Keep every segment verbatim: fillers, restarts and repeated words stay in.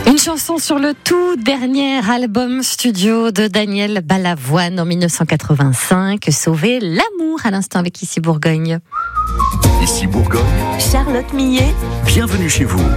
Une chanson sur le tout dernier album studio de Daniel Balavoine en dix-neuf cent quatre-vingt-cinq, Sauver l'amour, à l'instant avec Ici Bourgogne. Ici Bourgogne, Charlotte Millet. Bienvenue chez vous.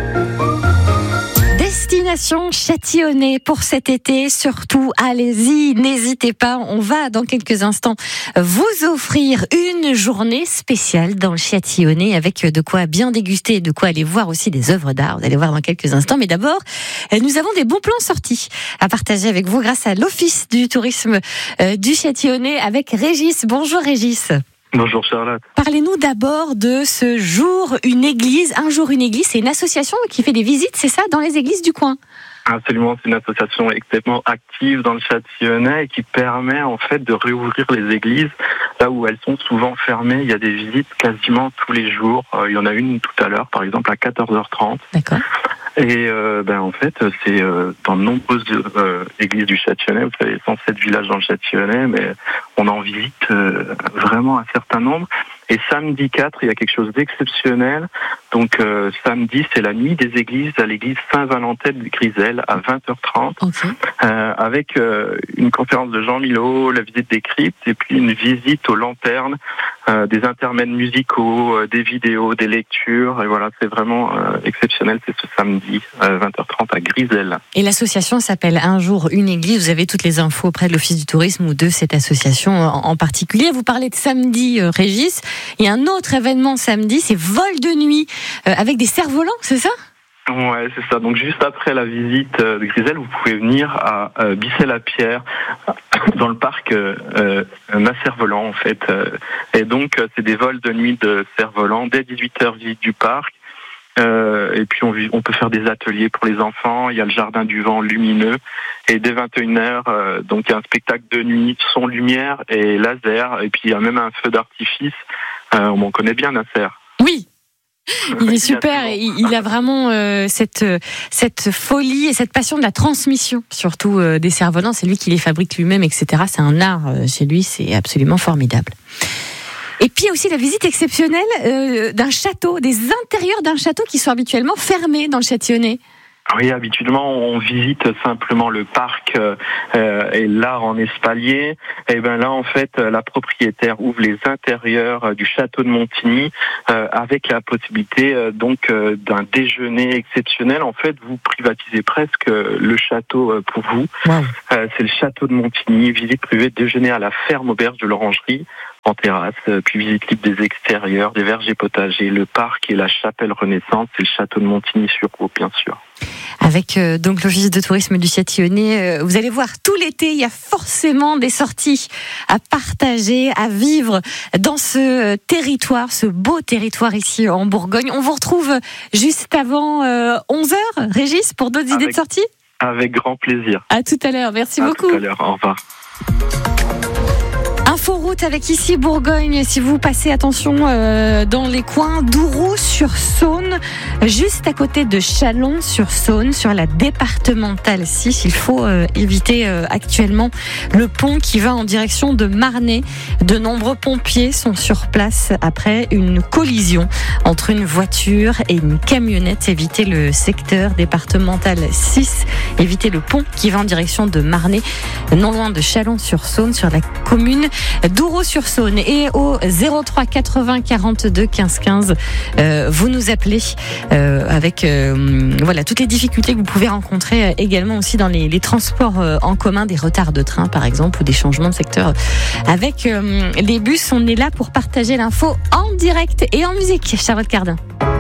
Destination Châtillonnais pour cet été, surtout allez-y, n'hésitez pas, on va dans quelques instants vous offrir une journée spéciale dans le Châtillonnais avec de quoi bien déguster et de quoi aller voir aussi des œuvres d'art, vous allez voir dans quelques instants, mais d'abord nous avons des bons plans sortis à partager avec vous grâce à l'Office du tourisme du Châtillonnais avec Régis. Bonjour Régis. Bonjour Charlotte. Parlez-nous d'abord de ce jour une église. Un jour une église, c'est une association qui fait des visites, c'est ça, dans les églises du coin? Absolument, c'est une association extrêmement active dans le Châtillonnais et qui permet en fait de réouvrir les églises là où elles sont souvent fermées. Il y a des visites quasiment tous les jours. Euh, il y en a une tout à l'heure, par exemple à quatorze heures trente. D'accord. Et euh, ben en fait, c'est euh, dans de nombreuses euh, églises du Châtillonnais. Vous savez, cent sept villages dans le Châtillonnais, mais on en visite euh, vraiment un certain nombre. Et samedi quatre, il y a quelque chose d'exceptionnel. Donc euh, samedi, c'est la nuit des églises à l'église Saint-Valentin de Grisel à vingt heures trente, Okay. euh, avec euh, une conférence de Jean Milot, la visite des cryptes et puis une visite aux lanternes, euh, des intermèdes musicaux, euh, des vidéos, des lectures. Et voilà, c'est vraiment euh, exceptionnel. C'est ce samedi à vingt heures trente à Grisel. Et l'association s'appelle Un jour une église. Vous avez toutes les infos auprès de l'Office du tourisme ou de cette association en particulier. Vous parlez de samedi, euh, Régis. Il y a un autre événement samedi, c'est vol de nuit euh, avec des cerfs-volants, c'est ça? Ouais, c'est ça. Donc juste après la visite de Grisel, vous pouvez venir à euh, Bissey-la-Pierre, dans le parc euh, euh, un cerf-volant en fait. Et donc euh, c'est des vols de nuit de cerfs-volants dès dix-huit heures, visite du parc. Euh, et puis on, on peut faire des ateliers pour les enfants. Il y a le jardin du vent lumineux. Et dès vingt et une heures, euh, donc il y a un spectacle de nuit, son, lumière et laser. Et puis il y a même un feu d'artifice. Euh, on m'en connaît bien, Nasser. Oui. Il est super, il, il a vraiment euh, cette cette folie et cette passion de la transmission, surtout euh, des cerfs-volants. C'est lui qui les fabrique lui-même, et cetera. C'est un art euh, chez lui, c'est absolument formidable. Et puis il y a aussi la visite exceptionnelle euh, d'un château, des intérieurs d'un château qui sont habituellement fermés dans le Châtillonnais. Oui, habituellement, on visite simplement le parc euh, et l'art en espalier. Et ben là, en fait, la propriétaire ouvre les intérieurs du château de Montigny euh, avec la possibilité euh, donc euh, d'un déjeuner exceptionnel. En fait, vous privatisez presque le château euh, pour vous. Wow. Euh, c'est le château de Montigny, visite privée, déjeuner à la ferme auberge de l'Orangerie en terrasse, puis visite libre des extérieurs, des vergers potagers, le parc et la chapelle Renaissance. C'est le château de Montigny-sur-Eau, bien sûr. Avec euh, donc l'Office de tourisme du Châtillonnais, euh, vous allez voir tout l'été, il y a forcément des sorties à partager, à vivre dans ce territoire, ce beau territoire ici en Bourgogne. On vous retrouve juste avant euh, onze heures, Régis, pour d'autres avec, idées de sortie. Avec grand plaisir. À tout à l'heure, merci à beaucoup. À tout à l'heure, au revoir. Inforoute avec Ici Bourgogne, si vous passez attention euh, dans les coins d'Ouroux-sur-Saône, juste à côté de Chalon-sur-Saône, sur la départementale six, il faut euh, éviter euh, actuellement le pont qui va en direction de Marnay. De nombreux pompiers sont sur place après une collision entre une voiture et une camionnette. Évitez le secteur départemental six, évitez le pont qui va en direction de Marnay, non loin de Chalon-sur-Saône, sur la commune d'Ouroux-sur-Saône. Et au zéro trois quatre-vingts quarante-deux quinze quinze, euh, vous nous appelez euh, avec euh, voilà toutes les difficultés que vous pouvez rencontrer euh, également aussi dans les, les transports euh, en commun, des retards de train par exemple ou des changements de secteur avec euh, les bus. On est là pour partager l'info en direct et en musique. Charlotte Cardin.